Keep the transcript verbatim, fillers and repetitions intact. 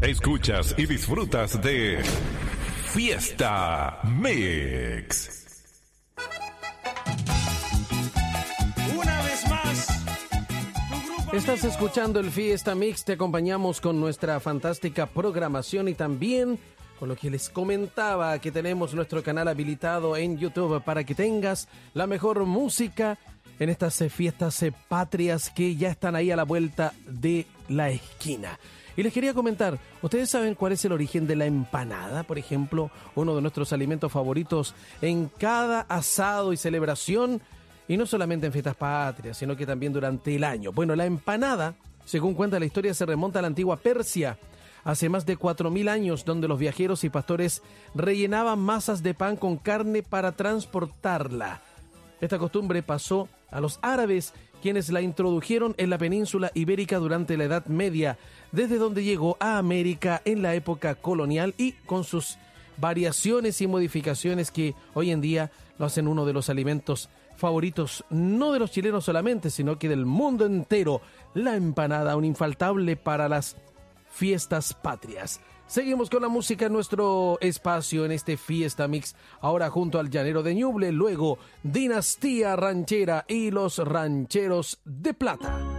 Escuchas y disfrutas de Fiesta Mix. Una vez más. Estás escuchando el Fiesta Mix, te acompañamos con nuestra fantástica programación y también con lo que les comentaba que tenemos nuestro canal habilitado en YouTube para que tengas la mejor música en estas fiestas patrias que ya están ahí a la vuelta de la esquina. Y les quería comentar, ¿ustedes saben cuál es el origen de la empanada? Por ejemplo, uno de nuestros alimentos favoritos en cada asado y celebración, y no solamente en fiestas patrias, sino que también durante el año. Bueno, la empanada, según cuenta la historia, se remonta a la antigua Persia, hace más de cuatro mil años, donde los viajeros y pastores rellenaban masas de pan con carne para transportarla. Esta costumbre pasó a los árabes, quienes la introdujeron en la península ibérica durante la Edad Media, desde donde llegó a América en la época colonial y con sus variaciones y modificaciones que hoy en día lo hacen uno de los alimentos favoritos, no de los chilenos solamente, sino que del mundo entero. La empanada, un infaltable para las fiestas patrias. Seguimos con la música en nuestro espacio en este Fiesta Mix, ahora junto al Llanero de Ñuble, luego Dinastía Ranchera y los Rancheros de Plata.